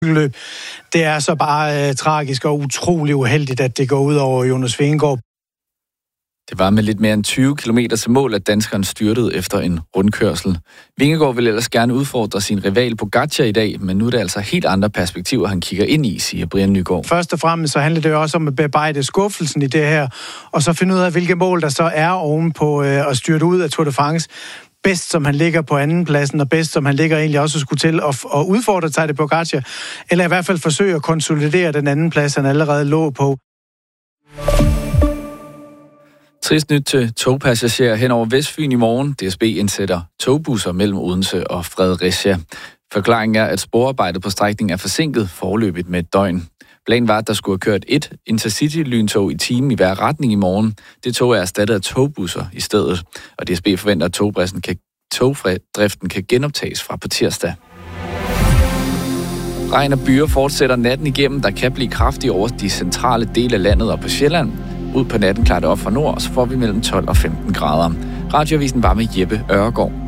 løb. Det er så bare tragisk og utrolig uheldigt, at det går ud over Jonas Vingegaard. Det var med lidt mere end 20 km til mål, at danskeren styrtede efter en rundkørsel. Vingegaard vil ellers gerne udfordre sin rival Pogačar i dag, men nu er det altså helt andre perspektiver, han kigger ind i, siger Brian Nygaard. Først og fremmest så handler det jo også om at bearbejde skuffelsen i det her, og så finde ud af, hvilke mål der så er oven på at styrte ud af Tour de France. Bedst som han ligger på andenpladsen, og bedst som han ligger egentlig også skulle til at udfordre Tadej Pogačar, eller i hvert fald forsøge at konsolidere den anden plads, han allerede lå på. Trist nyt til togpassagerer hen over Vestfyn i morgen. DSB indsætter togbusser mellem Odense og Fredericia. Forklaringen er, at sporarbejdet på strækningen er forsinket foreløbigt med et døgn. Planen var, at der skulle have kørt et Intercity-lyntog i timen i hver retning i morgen. Det tog er erstattet af togbusser i stedet, og DSB forventer, at togdriften kan genoptages fra på tirsdag. Regn og byer fortsætter natten igennem. Der kan blive kraftigt over de centrale dele af landet og på Sjælland. Ud på natten klarer det op fra nord, og så får vi mellem 12 og 15 grader. Radioavisen var med Jeppe Øregaard.